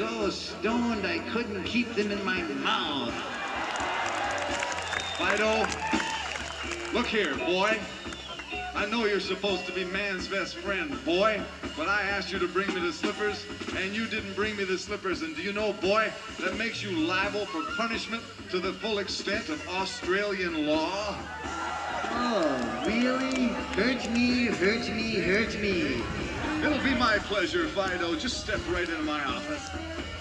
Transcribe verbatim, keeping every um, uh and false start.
so stoned I couldn't keep them in my mouth. Fido, look here, boy. I know you're supposed to be man's best friend, boy, but I asked you to bring me the slippers, and you didn't bring me the slippers. And do you know, boy, that makes you liable for punishment to the full extent of Australian law? Oh, really? Hurt me, hurt me, hurt me. It'll be my pleasure, Fido. Just step right into my office.